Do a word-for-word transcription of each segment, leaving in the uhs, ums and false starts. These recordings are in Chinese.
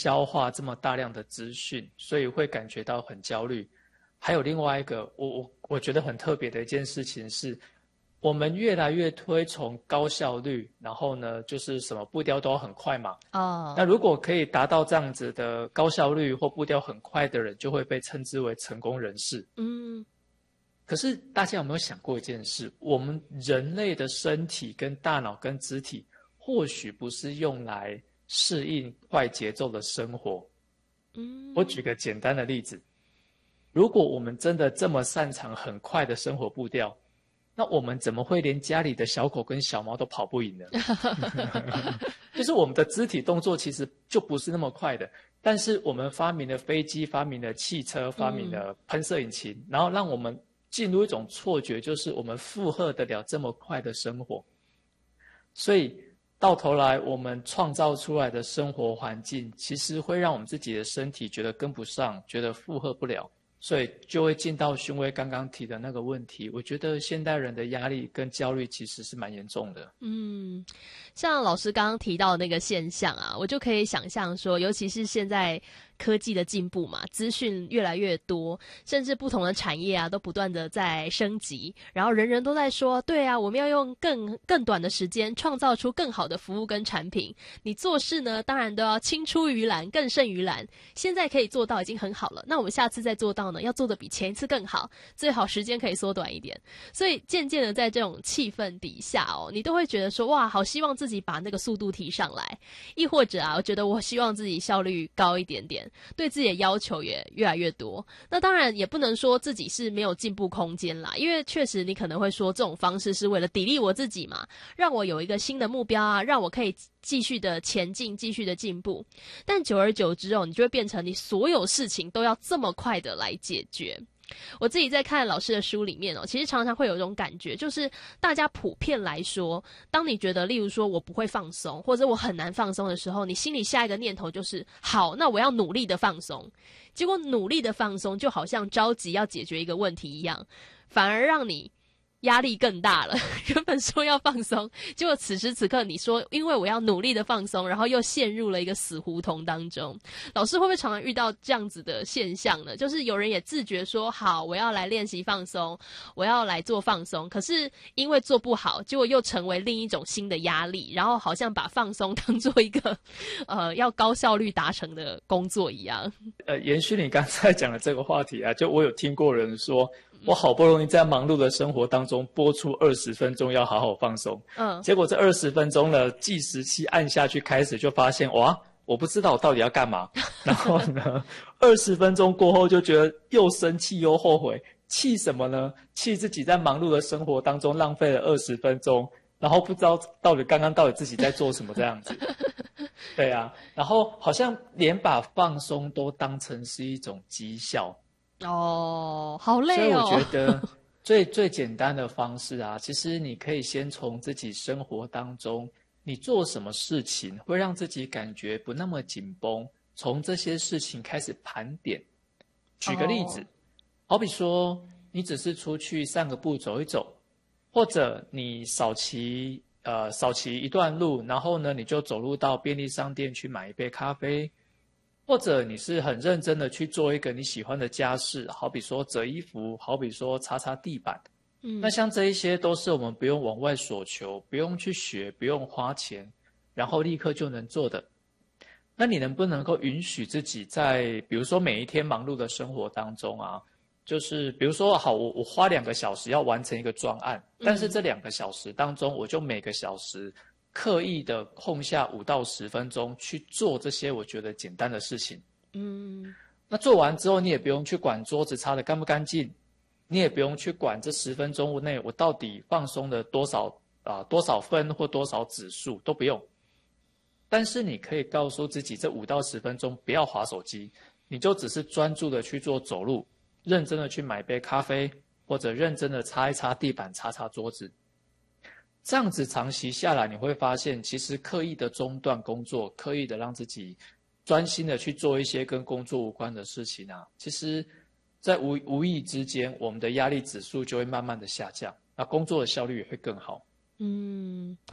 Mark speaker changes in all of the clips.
Speaker 1: 消化这么大量的资讯，所以会感觉到很焦虑。还有另外一个，我我我觉得很特别的一件事情是，我们越来越推崇高效率，然后呢，就是什么步调都要很快嘛。
Speaker 2: 哦，
Speaker 1: 那如果可以达到这样子的高效率或步调很快的人，就会被称之为成功人士。
Speaker 2: 嗯，
Speaker 1: 可是大家有没有想过一件事？我们人类的身体跟大脑跟肢体，或许不是用来适应快节奏的生活。
Speaker 2: 嗯，
Speaker 1: 我举个简单的例子，如果我们真的这么擅长很快的生活步调，那我们怎么会连家里的小狗跟小猫都跑不赢呢？就是我们的肢体动作其实就不是那么快的，但是我们发明了飞机，发明了汽车，发明了喷射引擎，嗯、然后让我们进入一种错觉，就是我们负荷得了这么快的生活。所以到头来，我们创造出来的生活环境，其实会让我们自己的身体觉得跟不上，觉得负荷不了。所以就会进到勋威刚刚提的那个问题，我觉得现代人的压力跟焦虑其实是蛮严重的。
Speaker 2: 嗯，像老师刚刚提到的那个现象啊，我就可以想象说，尤其是现在科技的进步嘛，资讯越来越多，甚至不同的产业啊都不断的在升级，然后人人都在说，对啊，我们要用更更短的时间创造出更好的服务跟产品。你做事呢，当然都要青出于蓝，更胜于蓝。现在可以做到已经很好了，那我们下次再做到呢，要做的比前一次更好，最好时间可以缩短一点。所以渐渐的在这种气氛底下哦，你都会觉得说，哇，好希望自己把那个速度提上来，亦或者啊，我觉得我希望自己效率高一点点，对自己的要求也越来越多。那当然也不能说自己是没有进步空间啦，因为确实你可能会说这种方式是为了砥砺我自己嘛，让我有一个新的目标啊，让我可以继续的前进，继续的进步。但久而久之哦，你就会变成你所有事情都要这么快的来解决。我自己在看老师的书里面哦，其实常常会有一种感觉，就是大家普遍来说，当你觉得例如说我不会放松，或者我很难放松的时候，你心里下一个念头就是好，那我要努力的放松。结果努力的放松就好像着急要解决一个问题一样，反而让你压力更大了。原本说要放松，结果此时此刻你说因为我要努力的放松，然后又陷入了一个死胡同当中。老师会不会常常遇到这样子的现象呢？就是有人也自觉说好，我要来练习放松，我要来做放松，可是因为做不好，结果又成为另一种新的压力，然后好像把放松当做一个呃要高效率达成的工作一样。
Speaker 1: 呃，延续你刚才讲的这个话题啊，就我有听过人说，我好不容易在忙碌的生活当中播出二十分钟要好好放松，嗯，结果这二十分钟呢，计时器按下去开始就发现，哇，我不知道我到底要干嘛。然后呢，二十分钟过后就觉得又生气又后悔，气什么呢？气自己在忙碌的生活当中浪费了二十分钟，然后不知道到底刚刚到底自己在做什么这样子。对啊，然后好像连把放松都当成是一种绩效。
Speaker 2: 哦，好累哦。
Speaker 1: 所以我觉得最最简单的方式啊，其实你可以先从自己生活当中，你做什么事情会让自己感觉不那么紧绷，从这些事情开始盘点。举个例子，哦、好比说你只是出去散个步走一走，或者你少骑呃少骑一段路，然后呢你就走路到便利商店去买一杯咖啡。或者你是很认真的去做一个你喜欢的家事，好比说折衣服，好比说擦擦地板。嗯，那像这一些都是我们不用往外索求，不用去学，不用花钱，然后立刻就能做的。那你能不能够允许自己在比如说每一天忙碌的生活当中啊，就是比如说好，我我花两个小时要完成一个专案，但是这两个小时当中，我就每个小时刻意的空下五到十分钟去做这些我觉得简单的事情。嗯，那做完之后，你也不用去管桌子擦得干不干净，你也不用去管这十分钟内我到底放松了多少啊、呃、多少分或多少指数都不用。但是你可以告诉自己，这五到十分钟不要滑手机，你就只是专注的去做走路，认真的去买杯咖啡，或者认真的擦一擦地板，擦擦桌子。这样子长期下来，你会发现，其实刻意的中断工作，刻意的让自己专心的去做一些跟工作无关的事情啊，其实在无无意之间，我们的压力指数就会慢慢的下降，那工作的效率也会更好。
Speaker 2: 嗯。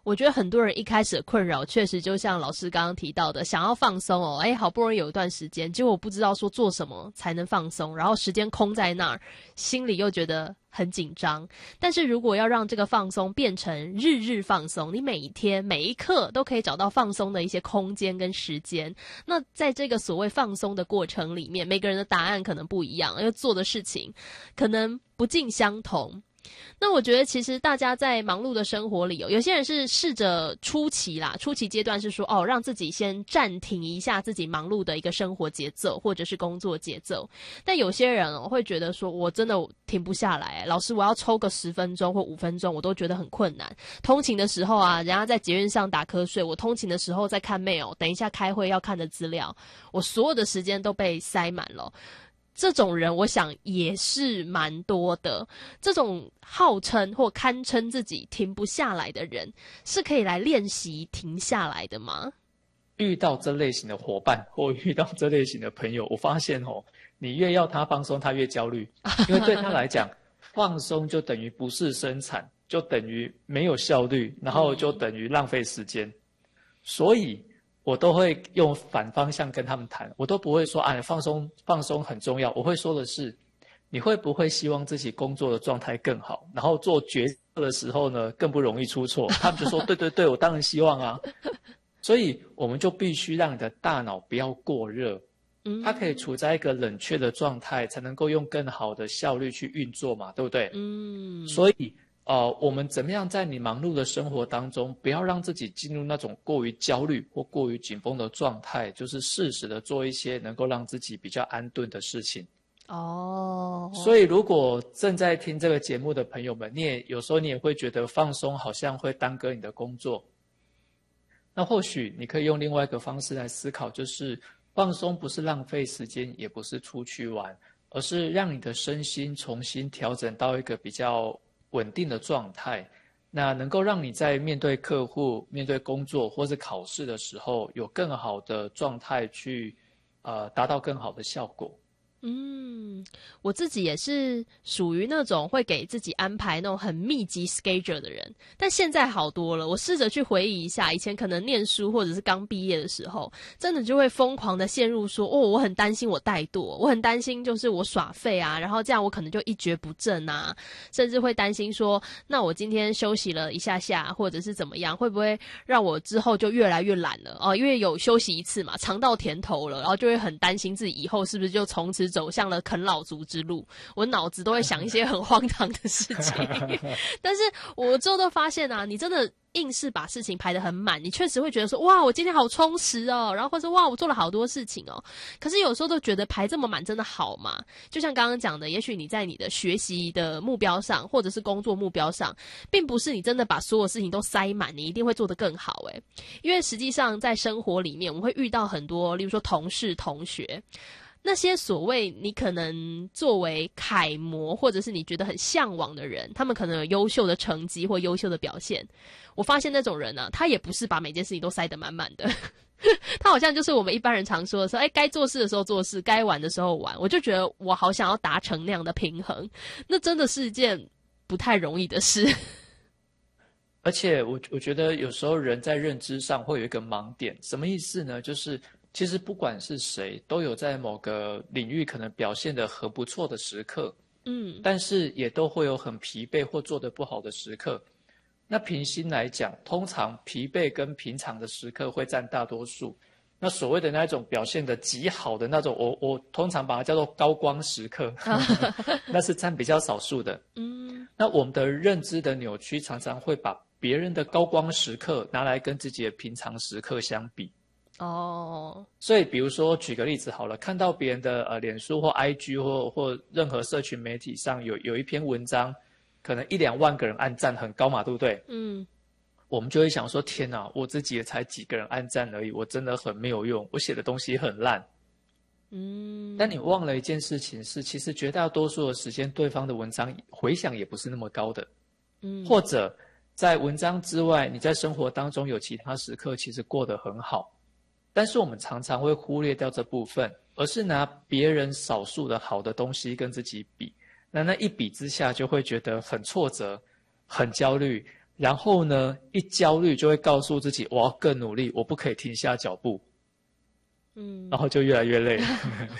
Speaker 2: 我觉得很多人一开始的困扰，确实就像老师刚刚提到的，想要放松哦，哎，好不容易有一段时间，结果不知道说做什么才能放松，然后时间空在那儿，心里又觉得很紧张。但是如果要让这个放松变成日日放松，你每一天每一刻都可以找到放松的一些空间跟时间，那在这个所谓放松的过程里面，每个人的答案可能不一样，因为做的事情可能不尽相同。那我觉得其实大家在忙碌的生活里，有有些人是试着初期啦，初期阶段是说哦，让自己先暂停一下自己忙碌的一个生活节奏或者是工作节奏。但有些人哦会觉得说，我真的停不下来，老师我要抽个十分钟或五分钟，我都觉得很困难。通勤的时候啊，人家在捷运上打瞌睡，我通勤的时候在看 mail， 等一下开会要看的资料，我所有的时间都被塞满了。这种人我想也是蛮多的，这种号称或堪称自己停不下来的人，是可以来练习停下来的吗？
Speaker 1: 遇到这类型的伙伴或遇到这类型的朋友，我发现哦，你越要他放松，他越焦虑，因为对他来讲，放松就等于不是生产，就等于没有效率，然后就等于浪费时间，所以我都会用反方向跟他们谈，我都不会说啊，放松放松很重要。我会说的是，你会不会希望自己工作的状态更好，然后做决策的时候呢更不容易出错？他们就说对对对，我当然希望啊。所以我们就必须让你的大脑不要过热，它可以处在一个冷却的状态，才能够用更好的效率去运作嘛，对不对？嗯。所以呃，我们怎么样在你忙碌的生活当中，不要让自己进入那种过于焦虑或过于紧绷的状态，就是适时的做一些能够让自己比较安顿的事情。哦，所以如果正在听这个节目的朋友们，你也有时候你也会觉得放松好像会耽搁你的工作，那或许你可以用另外一个方式来思考，就是放松不是浪费时间，也不是出去玩，而是让你的身心重新调整到一个比较稳定的状态，那能够让你在面对客户、面对工作或是考试的时候，有更好的状态去，呃，达到更好的效果。
Speaker 2: 嗯，我自己也是属于那种会给自己安排那种很密集 schedule 的人，但现在好多了。我试着去回忆一下，以前可能念书或者是刚毕业的时候，真的就会疯狂的陷入说，哦，我很担心我怠惰，我很担心就是我耍废啊，然后这样我可能就一蹶不振啊，甚至会担心说，那我今天休息了一下下，或者是怎么样，会不会让我之后就越来越懒了哦？因为有休息一次嘛，尝到甜头了，然后就会很担心自己以后是不是就从此走向了啃老族之路，我脑子都会想一些很荒唐的事情。但是我之后都发现啊，你真的硬是把事情排得很满，你确实会觉得说，哇，我今天好充实哦，然后或者哇，我做了好多事情哦。可是有时候都觉得排这么满真的好吗？就像刚刚讲的，也许你在你的学习的目标上，或者是工作目标上，并不是你真的把所有事情都塞满，你一定会做得更好诶。因为实际上在生活里面，我们会遇到很多，例如说同事、同学。那些所谓你可能作为楷模，或者是你觉得很向往的人，他们可能有优秀的成绩或优秀的表现。我发现那种人啊，他也不是把每件事情都塞得满满的，他好像就是我们一般人常说的说，哎，该做事的时候做事，该玩的时候玩。我就觉得我好想要达成那样的平衡，那真的是一件不太容易的事。
Speaker 1: 而且我我觉得有时候人在认知上会有一个盲点，什么意思呢？就是其实不管是谁，都有在某个领域可能表现得很不错的时刻，嗯，但是也都会有很疲惫或做得不好的时刻。那平心来讲，通常疲惫跟平常的时刻会占大多数。那所谓的那种表现得极好的那种，我我通常把它叫做高光时刻，那是占比较少数的。嗯，那我们的认知的扭曲，常常会把别人的高光时刻拿来跟自己的平常时刻相比。哦，所以比如说举个例子好了，看到别人的呃脸书或 I G 或或任何社群媒体上有有一篇文章，可能一两万个人按赞很高嘛，对不对？嗯，我们就会想说，天哪，我自己也才几个人按赞而已，我真的很没有用，我写的东西很烂。嗯，但你忘了一件事情是，其实绝大多数的时间，对方的文章回响也不是那么高的。嗯，或者在文章之外，你在生活当中有其他时刻其实过得很好。但是我们常常会忽略掉这部分，而是拿别人少数的好的东西跟自己比，那那一比之下就会觉得很挫折、很焦虑， 然后呢，一焦虑就会告诉自己我要更努力，我不可以停下脚步，嗯，然后就越来越累。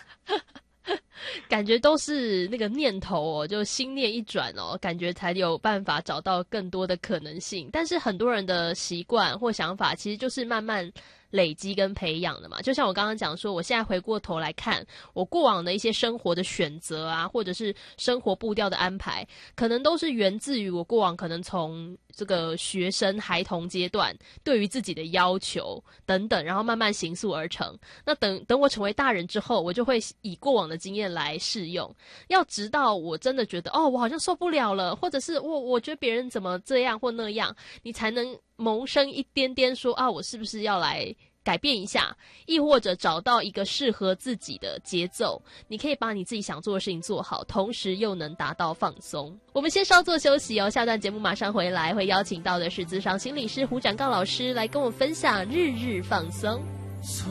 Speaker 2: 感觉都是那个念头哦，就心念一转哦，感觉才有办法找到更多的可能性。但是很多人的习惯或想法其实就是慢慢累积跟培养的嘛。就像我刚刚讲说，我现在回过头来看我过往的一些生活的选择啊，或者是生活步调的安排，可能都是源自于我过往可能从这个学生孩童阶段对于自己的要求等等，然后慢慢形塑而成。那等等我成为大人之后，我就会以过往的经验来适用，要直到我真的觉得哦，我好像受不了了，或者是我我觉得别人怎么这样或那样，你才能萌生一点点说啊，我是不是要来改变一下，亦或者找到一个适合自己的节奏，你可以把你自己想做的事情做好，同时又能达到放松。我们先稍作休息哦，下段节目马上回来，会邀请到的是諮商心理师胡展誥老师来跟我分享日日放松。